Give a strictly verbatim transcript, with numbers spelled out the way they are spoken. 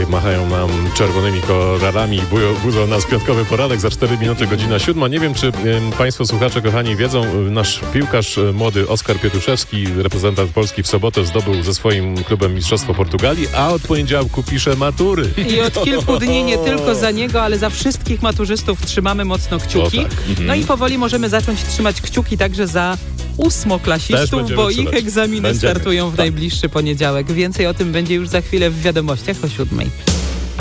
machają nam czerwonymi kolorami i budzą nas piątkowy poranek za cztery minuty, godzina siódma. Nie wiem, czy Państwo słuchacze kochani wiedzą, nasz piłkarz młody Oskar Pietuszewski, reprezentant Polski, w sobotę zdobył ze swoim klubem Mistrzostwo Portugalii, a od poniedziałku pisze matury. I od kilku dni nie tylko za niego, ale za wszystkich maturzystów trzymamy mocno kciuki. O, tak. mhm. No i powoli możemy zacząć trzymać kciuki także za ósmoklasistów, bo trzymać. ich egzaminy Będziemy. startują w tak. najbliższy poniedziałek. Więcej o tym będzie już za chwilę w wiadomościach o siódmej.